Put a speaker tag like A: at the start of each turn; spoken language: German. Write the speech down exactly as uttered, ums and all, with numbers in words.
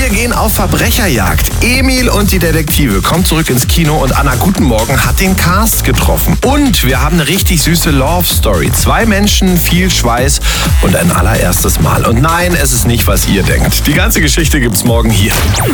A: Wir gehen auf Verbrecherjagd. Emil und die Detektive kommen zurück ins Kino und Anna Guten Morgen hat den Cast getroffen. Und wir haben eine richtig süße Love Story. Zwei Menschen, viel Schweiß und ein allererstes Mal. Und nein, es ist nicht, was ihr denkt. Die ganze Geschichte gibt's morgen hier.